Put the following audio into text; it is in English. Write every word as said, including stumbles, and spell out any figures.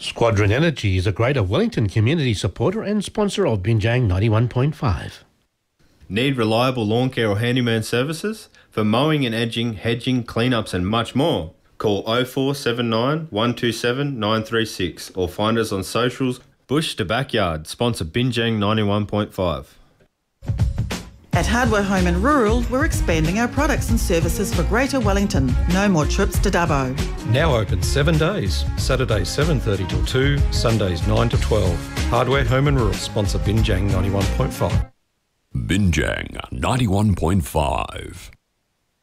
Squadron Energy is a Greater Wellington community supporter and sponsor of Binjang ninety-one point five. Need reliable lawn care or handyman services? For mowing and edging, hedging, cleanups and much more. Call oh four seven nine, one two seven, nine three six or find us on socials. Bush to Backyard, sponsor Binjang ninety-one point five. At Hardware Home and Rural, we're expanding our products and services for Greater Wellington. No more trips to Dubbo. Now open seven days. Saturdays seven thirty till two, Sundays nine to twelve. Hardware Home and Rural, sponsor Binjang ninety-one point five. Binjang ninety-one point five.